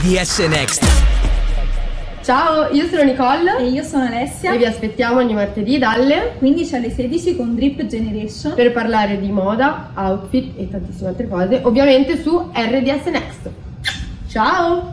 RDS Next. Ciao, io sono Nicole e io sono Alessia e vi aspettiamo ogni martedì dalle 15 alle 16 con Drip Generation per parlare di moda, outfit e tantissime altre cose, ovviamente su RDS Next. Ciao!